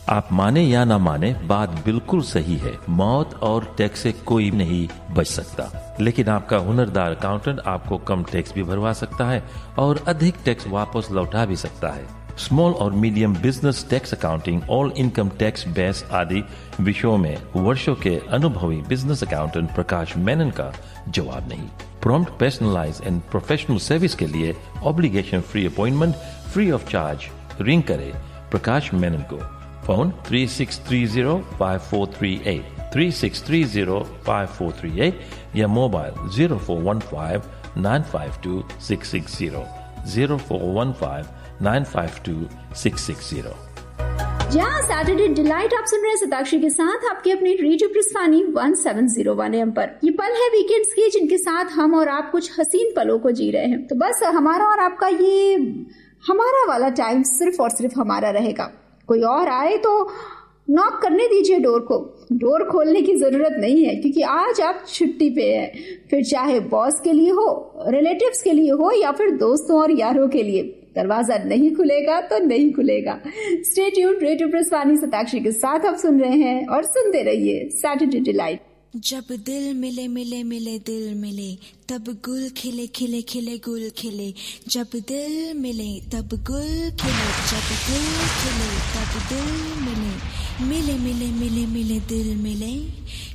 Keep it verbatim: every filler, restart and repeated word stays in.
आप माने या ना माने, बात बिल्कुल सही है। मौत और टैक्स से कोई नहीं बच सकता, लेकिन आपका हुनरदार अकाउंटेंट आपको कम टैक्स भी भरवा सकता है और अधिक टैक्स वापस लौटा भी सकता है। स्मॉल और medium business tax accounting, all income tax base आदि विषयों में वर्षों के अनुभवी बिजनेस अकाउंटेंट प्रकाश मेनन का जवाब नहीं। Prompt, personalise and professional service के लिए obligation free appointment free of charge ring करें प्रकाश मेनन को। Phone three six three zero five four three eight three six three zero five four three eight या mobile zero four one five nine five to six six zero zero four one five nine five to six six zero. जहाँ Saturday delight आप सुन रहे हैं सताक्षी के साथ आपके अपने radio प्रस्थानी one seven zero one M पर। ये पल है वीकेंड्स के जिनके साथ हम और आप कुछ हसीन पलों को जी रहे हैं। तो बस हमारा और आपका ये हमारा वाला टाइम सिर्फ और सिर्फ हमारा रहेगा। कोई और आए तो नॉक करने दीजिए डोर को। डोर खोलने की जरूरत नहीं है क्योंकि आज आप छुट्टी पे हैं। फिर चाहे बॉस के लिए हो, रिलेटिव्स के लिए हो या फिर दोस्तों और यारों के लिए, दरवाजा नहीं खुलेगा तो नहीं खुलेगा। स्टे ट्यून्ड, रेडियो प्रस्थानी सताक्षी के साथ आप सुन रहे हैं और सुनते रहिए सैटरडे डिलाइट। जब दिल मिले मिले मिले दिल मिले तब गुल खिले खिले खिले गुल खिले। जब दिल मिले तब गुल खिले, जब गुल खिले तब दिल मिले। मिले मिले मिले मिले दिल मिले,